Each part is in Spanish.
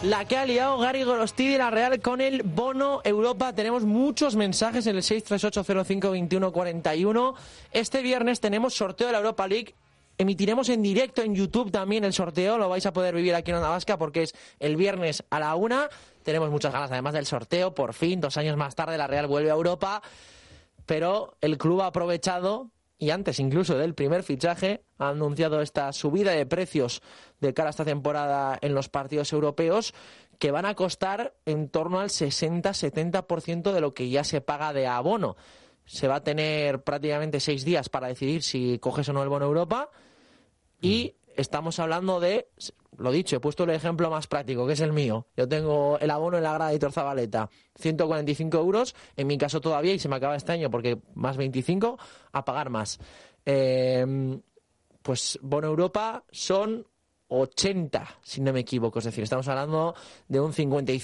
La que ha liado Gary Gorostidi, la Real, con el bono Europa. Tenemos muchos mensajes en el 638052141. Este viernes tenemos sorteo de la Europa League. Emitiremos en directo en YouTube también el sorteo. Lo vais a poder vivir aquí en Onda Vasca porque es el viernes a la 1. Tenemos muchas ganas además del sorteo. Por fin, 2 años más tarde, la Real vuelve a Europa. Pero el club ha aprovechado, y antes incluso del primer fichaje, ha anunciado esta subida de precios de cara a esta temporada en los partidos europeos, que van a costar en torno al 60-70% de lo que ya se paga de abono. Se va a tener prácticamente 6 días para decidir si coges o no el bono Europa, y estamos hablando de, lo dicho, he puesto el ejemplo más práctico, que es el mío. Yo tengo el abono en la grada de Aitor Zabaleta, 145 euros, en mi caso todavía, y se me acaba este año porque más 25, a pagar más. Pues bono Europa son 80, si no me equivoco. Es decir, estamos hablando de un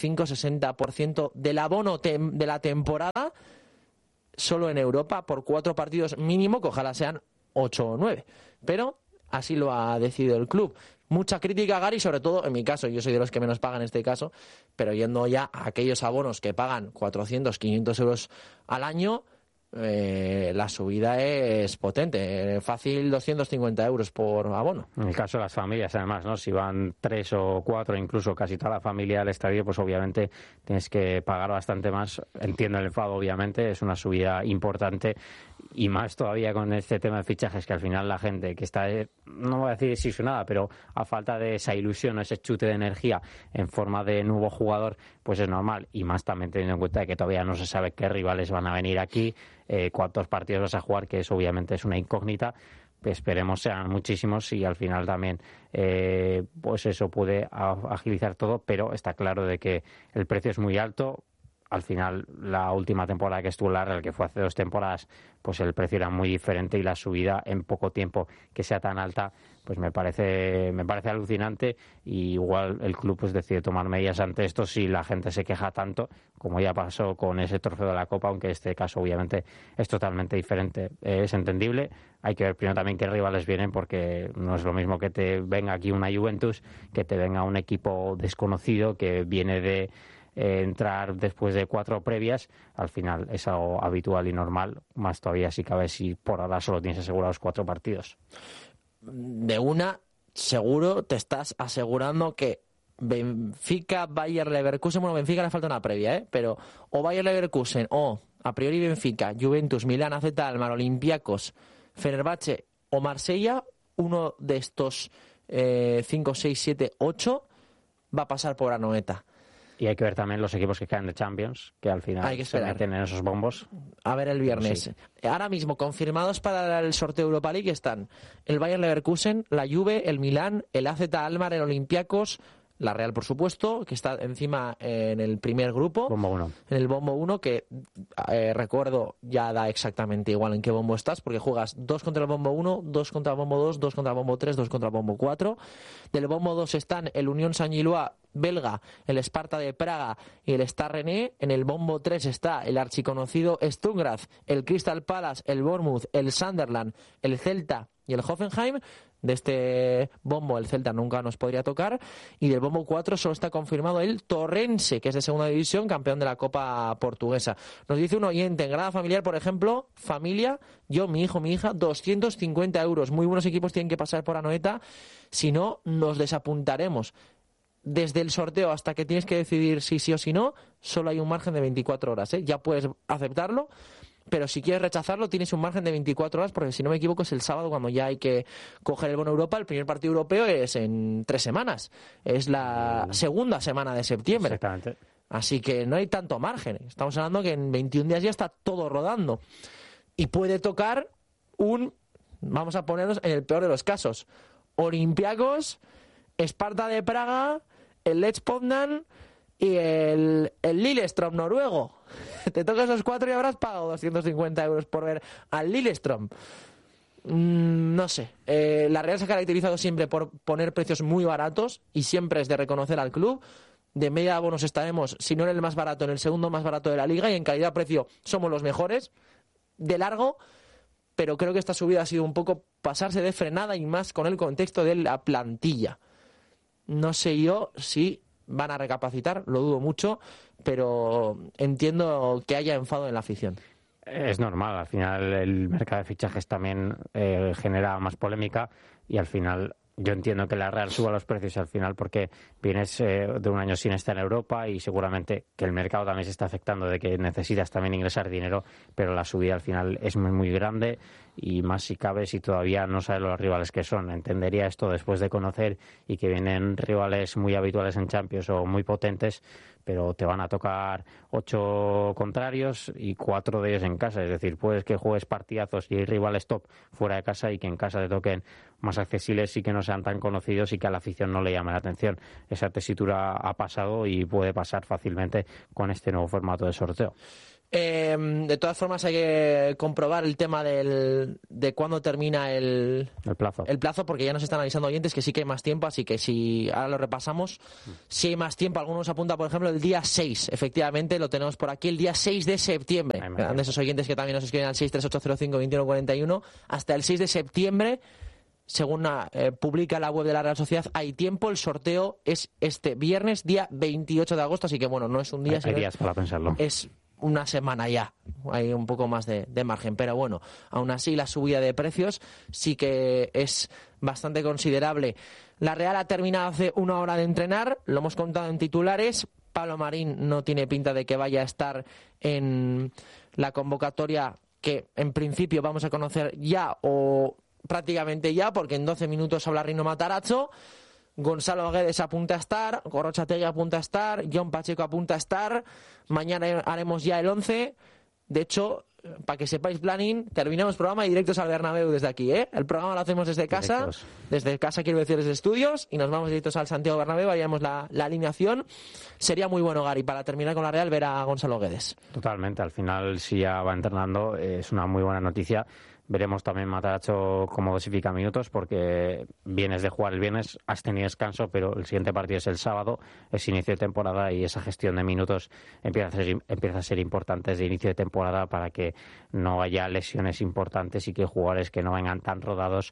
55-60% del abono de la temporada solo en Europa por 4 partidos mínimo, que ojalá sean 8 o 9. Pero así lo ha decidido el club. Mucha crítica a Gary, sobre todo en mi caso, yo soy de los que menos pagan en este caso, pero yendo ya a aquellos abonos que pagan 400, 500 euros al año, la subida es potente, fácil 250 euros por abono. En el caso de las familias, además, ¿no? Si van 3 o 4, incluso casi toda la familia al estadio, pues obviamente tienes que pagar bastante más. Entiendo el enfado, obviamente, es una subida importante, y más todavía con este tema de fichajes, que al final la gente que está, no voy a decir desilusionada, pero a falta de esa ilusión, ese chute de energía en forma de nuevo jugador, pues es normal, y más también teniendo en cuenta que todavía no se sabe qué rivales van a venir aquí, cuántos partidos vas a jugar, que eso obviamente es una incógnita. Esperemos sean muchísimos, y al final también pues eso puede agilizar todo, pero está claro de que el precio es muy alto. Al final, la última temporada que estuvo la Real, que fue hace 2 temporadas, pues el precio era muy diferente, y la subida en poco tiempo que sea tan alta, pues me parece alucinante. Y igual el club pues decide tomar medidas ante esto si la gente se queja tanto, como ya pasó con ese trofeo de la Copa, aunque en este caso obviamente es totalmente diferente. Es entendible. Hay que ver primero también qué rivales vienen, porque no es lo mismo que te venga aquí una Juventus, que te venga un equipo desconocido que viene de entrar después de 4 previas. Al final es algo habitual y normal, más todavía si cabe, si por ahora solo tienes asegurados 4 partidos. De una, seguro te estás asegurando que Benfica, Bayer Leverkusen, bueno, Benfica le falta una previa, pero o Bayer Leverkusen o a priori Benfica, Juventus, Milán, AZ Alkmaar, Olympiacos, Fenerbahce o Marsella, uno de estos 5, 6, 7, 8 va a pasar por Anoeta. Y hay que ver también los equipos que caen de Champions, que al final se meten en esos bombos. A ver el viernes. Sí. Ahora mismo confirmados para el sorteo Europa League están el Bayer Leverkusen, la Juve, el Milán, el AZ Alkmaar, el Olympiacos, la Real, por supuesto, que está encima en el primer grupo. Bombo 1. En el bombo 1, que recuerdo, ya da exactamente igual en qué bombo estás, porque juegas 2 contra el bombo 1, 2 contra el bombo 2, 2 contra el bombo 3, 2 contra el bombo 4. Del bombo 2 están el Unión Saint-Gilloise belga, el Sparta de Praga y el Stade Rennais. En el bombo 3 está el archiconocido Sturm Graz, el Crystal Palace, el Bournemouth, el Sunderland, el Celta y el Hoffenheim. De este bombo el Celta nunca nos podría tocar, y del bombo 4 solo está confirmado el Torrense, que es de segunda división, campeón de la Copa Portuguesa. Nos dice un oyente, en grada familiar, por ejemplo, familia, yo, mi hijo, mi hija, 250 euros. Muy buenos equipos tienen que pasar por Anoeta, si no nos desapuntaremos. Desde el sorteo hasta que tienes que decidir si sí o si no, solo hay un margen de 24 horas, ya puedes aceptarlo, pero si quieres rechazarlo tienes un margen de 24 horas, porque si no me equivoco es el sábado cuando ya hay que coger el bono Europa. El primer partido europeo es en 3 semanas, es la segunda semana de septiembre. Exactamente. Así que no hay tanto margen, estamos hablando que en 21 días ya está todo rodando, y puede tocar vamos a ponernos en el peor de los casos, Olympiacos, Sparta de Praga, el Lech Poznan y el Lillestrøm noruego. Te toca esos 4 y habrás pagado 250 euros por ver al Lillestrøm. No sé. La Real se ha caracterizado siempre por poner precios muy baratos, y siempre es de reconocer al club. De media abonos estaremos, si no en el más barato, en el segundo más barato de la liga, y en calidad-precio somos los mejores, de largo. Pero creo que esta subida ha sido un poco pasarse de frenada, y más con el contexto de la plantilla. No sé yo si van a recapacitar, lo dudo mucho, pero entiendo que haya enfado en la afición. Es normal, al final el mercado de fichajes también genera más polémica y al final yo entiendo que la Real suba los precios al final porque vienes de un año sin estar en Europa y seguramente que el mercado también se está afectando de que necesitas también ingresar dinero, pero la subida al final es muy, muy grande y más si cabe si todavía no sabes los rivales que son. Entendería esto después de conocer y que vienen rivales muy habituales en Champions o muy potentes, pero te van a tocar 8 contrarios y 4 de ellos en casa. Es decir, puedes que juegues partidazos y hay rivales top fuera de casa y que en casa te toquen más accesibles y que no sean tan conocidos y que a la afición no le llame la atención. Esa tesitura ha pasado y puede pasar fácilmente con este nuevo formato de sorteo. De todas formas hay que comprobar el tema de cuándo termina el plazo, porque ya nos están avisando oyentes que sí que hay más tiempo, así que si ahora lo repasamos, si hay más tiempo, algunos apunta por ejemplo el día 6, efectivamente lo tenemos por aquí, el día 6 de septiembre, de esos oyentes que también nos escriben al 638052141, hasta el 6 de septiembre, según publica la web de la Real Sociedad, hay tiempo. El sorteo es este viernes, día 28 de agosto, así que bueno, no es un día, hay días para pensarlo. Es una semana ya, hay un poco más de margen, pero bueno, aún así la subida de precios sí que es bastante considerable. La Real ha terminado hace una hora de entrenar, lo hemos contado en titulares. Pablo Marín no tiene pinta de que vaya a estar en la convocatoria que en principio vamos a conocer ya o prácticamente ya, porque en 12 minutos habla Rino Matarazzo. Gonzalo Guedes apunta a estar, Gorrotxategi apunta a estar, Jon Pacheco apunta a estar. Mañana haremos ya el 11. De hecho, para que sepáis planning, terminamos programa y directos al Bernabéu desde aquí, ¿eh? El programa lo hacemos desde casa, directos. Desde casa quiero decir desde estudios, y nos vamos directos al Santiago Bernabéu, haríamos la alineación. Sería muy bueno, Gary, para terminar con la Real, ver a Gonzalo Guedes. Totalmente, al final si ya va entrenando es una muy buena noticia. Veremos también Matarazzo cómo dosifica minutos, porque vienes de jugar el viernes, has tenido descanso, pero el siguiente partido es el sábado, es inicio de temporada y esa gestión de minutos empieza a ser importante desde inicio de temporada para que no haya lesiones importantes y que jugadores que no vengan tan rodados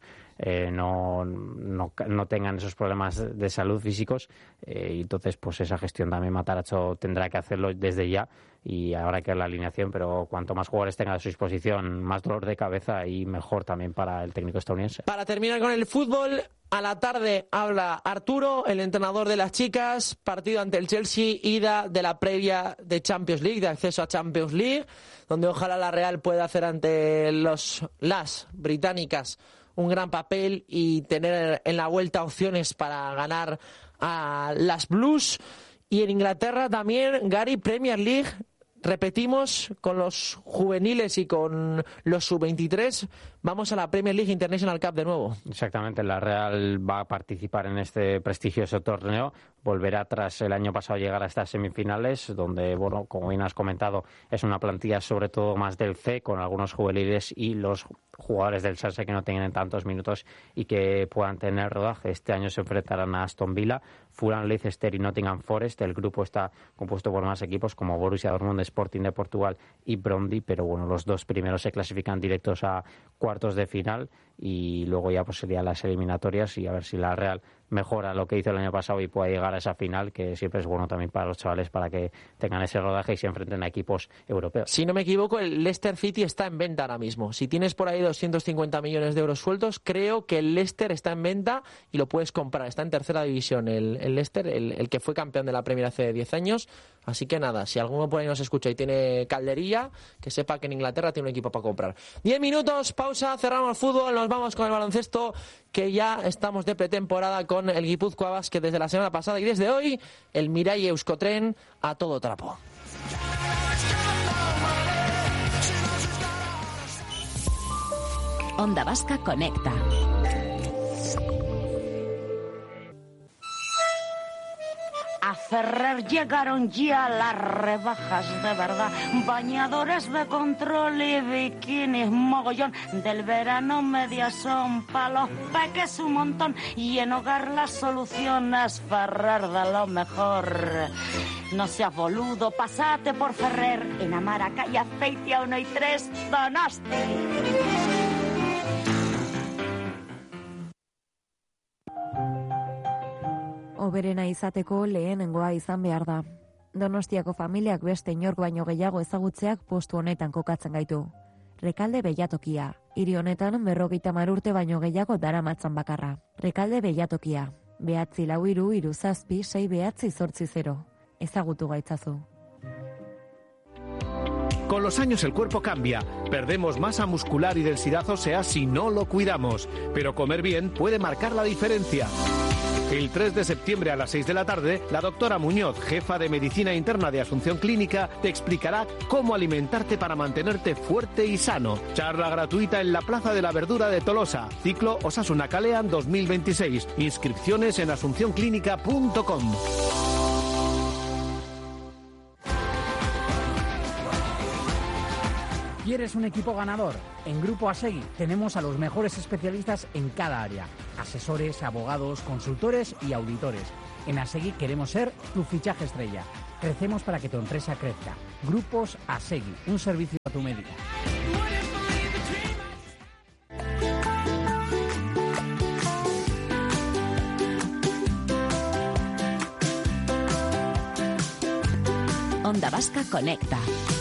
no tengan esos problemas de salud físicos. Y entonces pues esa gestión también Matarazzo tendrá que hacerlo desde ya y habrá que ver la alineación, pero cuanto más jugadores tenga a su disposición, más dolor de cabeza y mejor también para el técnico estadounidense. Para terminar con el fútbol, a la tarde habla Arturo, el entrenador de las chicas, partido ante el Chelsea, ida de la previa de Champions League, de acceso a Champions League, donde ojalá la Real pueda hacer ante las británicas un gran papel y tener en la vuelta opciones para ganar a las Blues. Y en Inglaterra también, Gary, Premier League. Repetimos, con los juveniles y con los sub-23, vamos a la Premier League International Cup de nuevo. Exactamente, la Real va a participar en este prestigioso torneo, volverá tras el año pasado llegar a estas semifinales, donde, bueno, como bien has comentado, es una plantilla sobre todo más del C, con algunos juveniles y los jugadores del Chelsea que no tengan tantos minutos y que puedan tener rodaje. Este año se enfrentarán a Aston Villa, Fulham, Leicester y Nottingham Forest. El grupo está compuesto por más equipos como Borussia Dortmund, Sporting de Portugal y Brøndby, pero bueno, los dos primeros se clasifican directos a cuartos de final y luego ya pues serían las eliminatorias y a ver si la Real mejora lo que hizo el año pasado y pueda llegar a esa final, que siempre es bueno también para los chavales para que tengan ese rodaje y se enfrenten a equipos europeos. Si no me equivoco, el Leicester City está en venta ahora mismo. Si tienes por ahí 250 millones de euros sueltos, creo que el Leicester está en venta y lo puedes comprar. Está en tercera división el Leicester, el que fue campeón de la Premier hace 10 años. Así que nada, si alguno por ahí nos escucha y tiene calderilla, que sepa que en Inglaterra tiene un equipo para comprar. 10 minutos, pausa, cerramos el fútbol, nos vamos con el baloncesto, que ya estamos de pretemporada con el Guipúzcoa Basket desde la semana pasada y desde hoy el Mirai Euskotren a todo trapo. Onda Vasca conecta. A Ferrer llegaron ya las rebajas de verdad. Bañadores de control y bikinis mogollón. Del verano medias son pa' los peques un montón. Y en hogar las soluciones Ferrer de lo mejor. No seas boludo, pasate por Ferrer. En Amara, calle Azpeitia 1 y 3, Donosti. hoberena izateko lehenengoa izan behar da. Donostiako familiak beste inork baino gehiago ezagutzeak postu honetan kokatzen gaitu. Rekalde Beilatokia. Hiri honetan 50 urte baino gehiago daramatzan bakarra. Rekalde Beilatokia. 943376980. Ezagutu gaitzazu. Con los años el cuerpo cambia, perdemos masa muscular y densidad ósea si no lo cuidamos, pero comer bien puede marcar la diferencia. El 3 de septiembre a las 6 de la tarde, la doctora Muñoz, jefa de Medicina Interna de Asunción Clínica, te explicará cómo alimentarte para mantenerte fuerte y sano. Charla gratuita en la Plaza de la Verdura de Tolosa. Ciclo Osasuna Kalean 2026. Inscripciones en asuncionclínica.com. ¿Quieres un equipo ganador? En Grupo Asegui tenemos a los mejores especialistas en cada área. Asesores, abogados, consultores y auditores. En Asegui queremos ser tu fichaje estrella. Crecemos para que tu empresa crezca. Grupos Asegui, un servicio a tu medida. Onda Vasca Conecta.